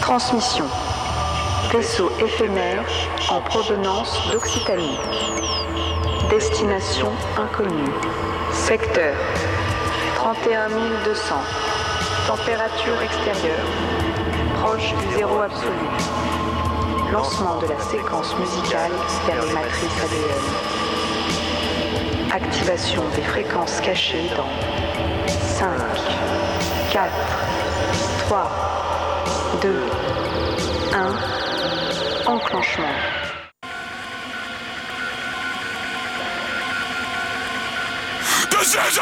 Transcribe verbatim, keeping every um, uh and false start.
Transmission. Vaisseau éphémère en provenance d'Occitanie. Destination inconnue. Secteur trente et un mille deux cents. Température extérieure proche du zéro absolu. Lancement de la séquence musicale vers les matrices A D N. Activation des fréquences cachées dans cinq, quatre, trois, deux, un. Enclenchement. This is